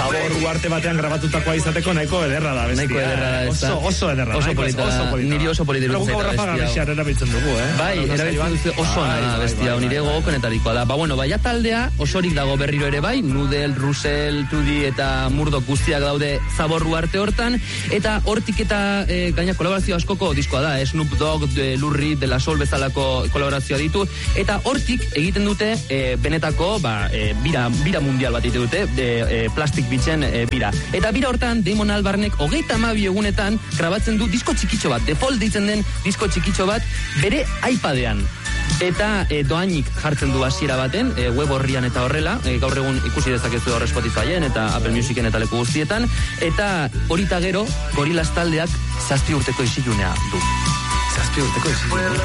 Zabor uarte batean grabatutakoa izateko nahiko ederra da bestia. Nahiko ederra da, ez da. Oso ederra. Oso polita. Niri oso polita iruditzen zaita bestia. Rafa Garresiar erabiltzen dugu, Bai, erabiltzen duzu oso ana bestia, nire gogokonetarikoa da. Bueno, baia taldea osorik dago berriro ere bai, Nudel, Russell, Tudi eta Murdoch guztiak daude Zabor uarte hortan, eta hortik eta gaina kolaborazio askoko diskoa da, Snoop Dogg, Lou Reed, De La Soul bezalako kolaborazioa ditu, eta hortik egiten dute benetako bira mundial bat egiten dute, Plastic Beachen bira. Eta bira hortan Damon Albarnek 32 egunetan grabatzen du disko txikitxo bat, Default deitzen den disko txikitxo bat bere iPadean. Eta doainik jartzen du hasiera baten, web horrian eta horrela, gaur egun ikusi dezakezu hor Spotifyen eta Apple Musicen eta leku guztietan, eta horita gero Gorillaz taldeak 7 urteko isilunea du. 7 urteko isilunea.